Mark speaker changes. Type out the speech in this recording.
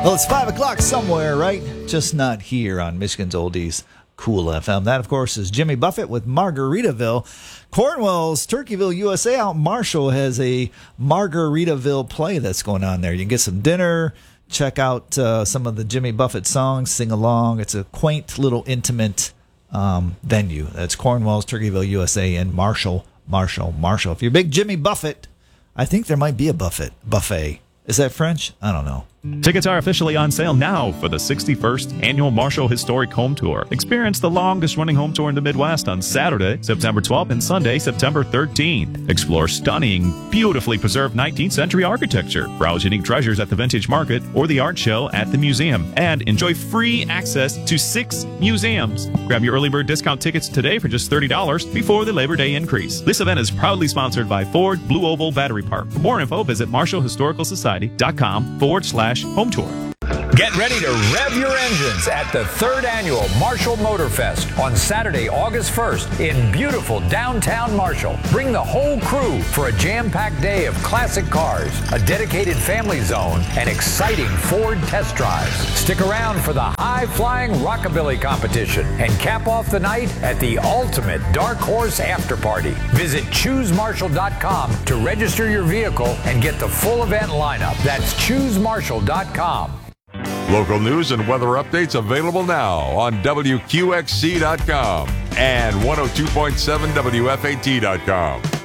Speaker 1: Well, it's 5 o'clock somewhere, right? Just not here on Michigan's Oldies Cool FM. That, of course, is Jimmy Buffett with Margaritaville. Cornwell's Turkeyville, USA out in Marshall has a Margaritaville play that's going on there. You can get some dinner, check out some of the Jimmy Buffett songs, sing along. It's a quaint little intimate venue. That's Cornwell's Turkeyville, USA in Marshall. If you're a big Jimmy Buffett, I think there might be a buffet. Is that French? I don't know.
Speaker 2: Tickets are officially on sale now for the 61st Annual Marshall Historic Home Tour. Experience the longest-running home tour in the Midwest on Saturday, September 12th, and Sunday, September 13th. Explore stunning, beautifully preserved 19th century architecture, browse unique treasures at the Vintage Market or the art show at the museum, and enjoy free access to 6 museums. Grab your early bird discount tickets today for just $30 before the Labor Day increase. This event is proudly sponsored by Ford Blue Oval Battery Park. For more info, visit MarshallHistoricalSociety.com/home tour.
Speaker 3: Get ready to rev your engines at the 3rd Annual Marshall Motor Fest on Saturday, August 1st in beautiful downtown Marshall. Bring the whole crew for a jam-packed day of classic cars, a dedicated family zone, and exciting Ford test drives. Stick around for the high-flying rockabilly competition and cap off the night at the ultimate Dark Horse After Party. Visit ChooseMarshall.com to register your vehicle and get the full event lineup. That's ChooseMarshall.com.
Speaker 4: Local news and weather updates available now on WQXC.com and 102.7 WFAT.com.